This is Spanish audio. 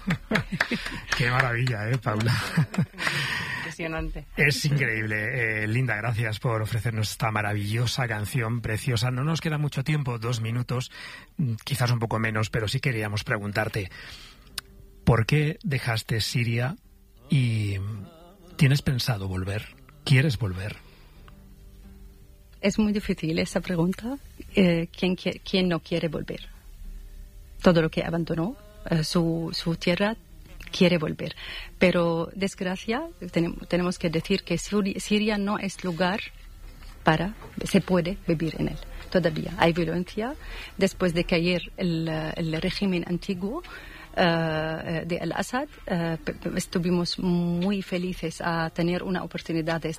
Qué maravilla, Paula. Impresionante. Es increíble. Linda, gracias por ofrecernos esta maravillosa canción preciosa. No nos queda mucho tiempo, 2 minutos, quizás un poco menos, pero sí queríamos preguntarte, ¿por qué dejaste Siria y tienes pensado volver? ¿Quieres volver? Es muy difícil esa pregunta. ¿Quién no quiere volver? Todo lo que abandonó su tierra quiere volver. Pero, desgracia, tenemos que decir que Siria no es lugar se puede vivir en él. Todavía hay violencia. Después de caer el régimen antiguo de Al-Assad, estuvimos muy felices a tener una oportunidad de